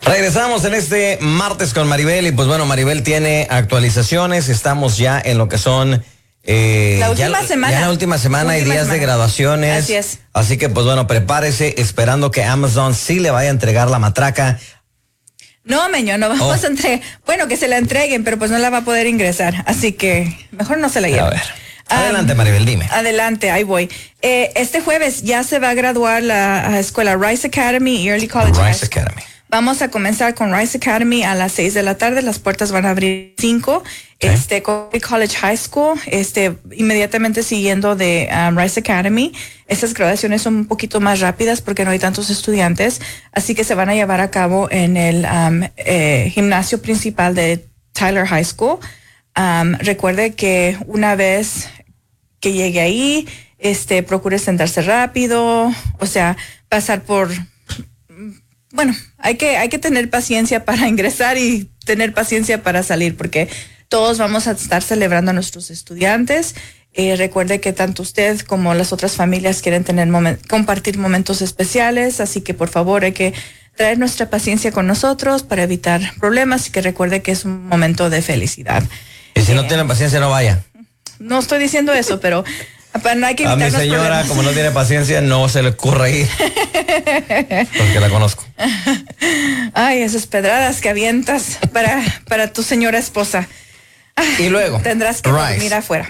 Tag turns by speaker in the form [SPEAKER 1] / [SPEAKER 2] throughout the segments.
[SPEAKER 1] Regresamos en este martes con Maribel y pues bueno, Maribel tiene actualizaciones, estamos ya en lo que son
[SPEAKER 2] la última semana.
[SPEAKER 1] Ya la última semana y días de graduaciones.
[SPEAKER 2] Así es.
[SPEAKER 1] Así que pues bueno, prepárese esperando que Amazon sí le vaya a entregar la matraca.
[SPEAKER 2] No, Meño, no vamos a entregar. Bueno, que se la entreguen, pero pues no la va a poder ingresar. Así que mejor no se la lleve.
[SPEAKER 1] A ver. Adelante, Maribel, dime.
[SPEAKER 2] Adelante, ahí voy. Este jueves ya se va a graduar la escuela Rice Academy y Early College High
[SPEAKER 1] Rice
[SPEAKER 2] School.
[SPEAKER 1] Academy.
[SPEAKER 2] Vamos a comenzar con Rice Academy a las 6 de la tarde. Las puertas van a abrir 5. Con Early College High School, inmediatamente siguiendo de Rice Academy. Estas graduaciones son un poquito más rápidas porque no hay tantos estudiantes, así que se van a llevar a cabo en el gimnasio principal de Tyler High School. Recuerde que una vez que llegue ahí, procure sentarse rápido, o sea, pasar por... Bueno, hay que tener paciencia para ingresar y tener paciencia para salir, porque todos vamos a estar celebrando a nuestros estudiantes. Recuerde que tanto usted como las otras familias quieren compartir momentos especiales, así que por favor hay que traer nuestra paciencia con nosotros para evitar problemas y que recuerde que es un momento de felicidad.
[SPEAKER 1] Y si no tienen paciencia, no vaya.
[SPEAKER 2] No estoy diciendo eso, pero no hay que
[SPEAKER 1] a mi
[SPEAKER 2] evitar
[SPEAKER 1] señora,
[SPEAKER 2] problemas.
[SPEAKER 1] como no tiene paciencia, no se le ocurra ir. Porque la conozco.
[SPEAKER 2] Ay, esas pedradas que avientas para tu señora esposa.
[SPEAKER 1] Y luego
[SPEAKER 2] tendrás que dormir afuera.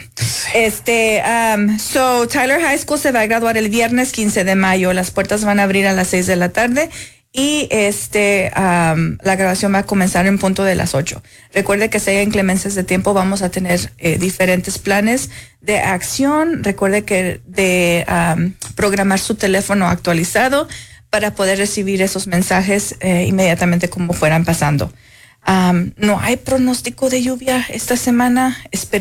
[SPEAKER 2] Tyler High School se va a graduar el viernes 15 de mayo. Las puertas van a abrir a las 6 de la tarde. Y la grabación va a comenzar en punto de las 8. Recuerde que si hay inclemencias de tiempo vamos a tener diferentes planes de acción. Recuerde que programar su teléfono actualizado para poder recibir esos mensajes inmediatamente como fueran pasando. No hay pronóstico de lluvia esta semana.